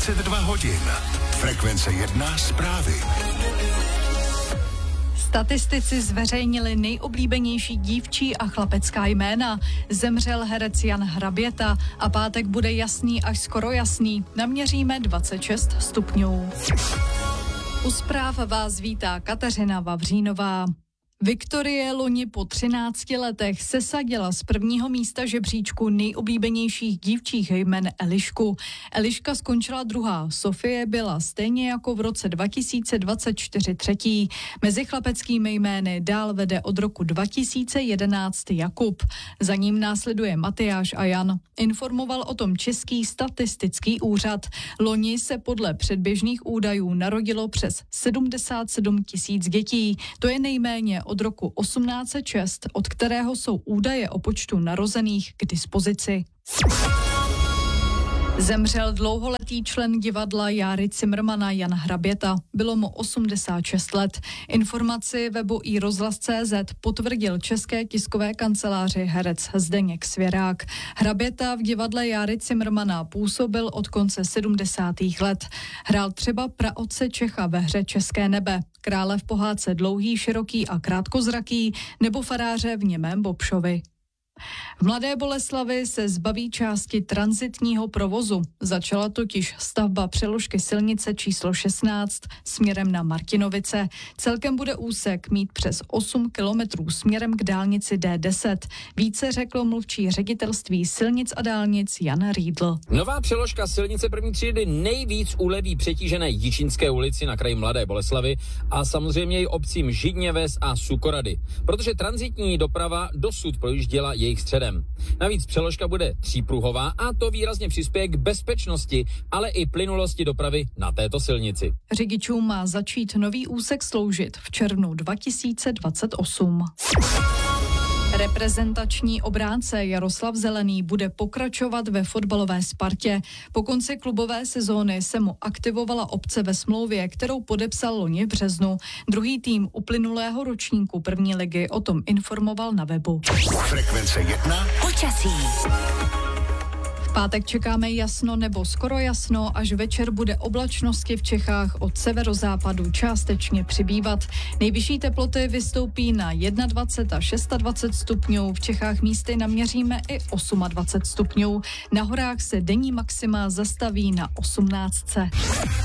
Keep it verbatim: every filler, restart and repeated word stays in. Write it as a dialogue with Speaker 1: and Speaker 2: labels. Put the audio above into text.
Speaker 1: dvacet dva hodin. Frekvence jedna zprávy.
Speaker 2: Statistici zveřejnili nejoblíbenější dívčí a chlapecká jména. Zemřel herec Jan Hraběta a pátek bude jasný až skoro jasný. Naměříme dvacet šest stupňů. U zpráv vás vítá Kateřina Vavřínová. Viktorie loni po třinácti letech sesadila z prvního místa žebříčku nejoblíbenějších dívčích jmen Elišku. Eliška skončila druhá, Sofie byla stejně jako v roce dva tisíce dvacet čtyři třetí. Mezi chlapeckými jmény dál vede od roku dva tisíce jedenáct Jakub. Za ním následuje Matyáš a Jan. Informoval o tom Český statistický úřad. Loni se podle předběžných údajů narodilo přes sedmdesát sedm tisíc dětí. To je nejméně od roku osmnáct set šest, od kterého jsou údaje o počtu narozených k dispozici. Zemřel dlouholetý člen divadla Járy Cimrmana Jan Hraběta. Bylo mu osmdesát šest let. Informaci webu i rozhlas tečka cé zet potvrdil České tiskové kanceláři herec Zdeněk Svěrák. Hraběta v divadle Járy Cimrmana působil od konce sedmdesátých let. Hrál třeba praotce Čecha ve hře České nebe, krále v pohádce Dlouhý, široký a krátkozraký nebo faráře v Němém Bobšovi. V Mladé Boleslavi se zbaví části tranzitního provozu. Začala totiž stavba přeložky silnice číslo šestnáct směrem na Martinovice. Celkem bude úsek mít přes osm kilometrů směrem k dálnici D deset. Více řekl mluvčí ředitelství silnic a dálnic Jan Rýdl.
Speaker 3: Nová přeložka silnice první třídy nejvíc uleví přetížené Jičínské ulici na kraji Mladé Boleslavi a samozřejmě i obcím Židněves a Sukorady, protože tranzitní doprava dosud projížděla jejich středem. Navíc přeložka bude třípruhová a to výrazně přispěje k bezpečnosti, ale i plynulosti dopravy na této silnici.
Speaker 2: Řidičům má začít nový úsek sloužit v červnu dva tisíce dvacet osm. Reprezentační obránce Jaroslav Zelený bude pokračovat ve fotbalové Spartě. Po konci klubové sezóny se mu aktivovala opce ve smlouvě, kterou podepsal loni v březnu. Druhý tým uplynulého ročníku první ligy o tom informoval na webu.
Speaker 1: Frekvence jedna.
Speaker 4: Počasí.
Speaker 2: V pátek čekáme jasno nebo skoro jasno, až večer bude oblačnosti v Čechách od severozápadu částečně přibývat. Nejvyšší teploty vystoupí na dvacet jedna až dvacet šest stupňů, v Čechách místy naměříme i dvacet osm stupňů. Na horách se denní maxima zastaví na osmnáctce.